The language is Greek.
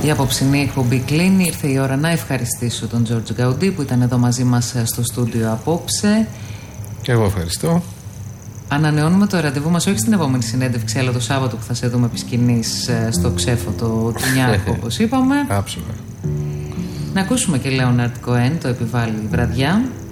Η απόψινή εκπομπή κλείνει. Ήρθε η ώρα να ευχαριστήσω τον Τζορτζ Γκαουντή που ήταν εδώ μαζί μας στο στούντιο απόψε. Και εγώ ευχαριστώ. Ανανεώνουμε το ραντεβού μας όχι στην επόμενη συνέντευξη, αλλά το Σάββατο που θα σε δούμε επί σκηνής στο Ξέφωτο του Νιάρχου, όπως είπαμε. Άψογα. Να ακούσουμε και Λέοναρντ Κοέν, το επιβάλλει η βραδιά.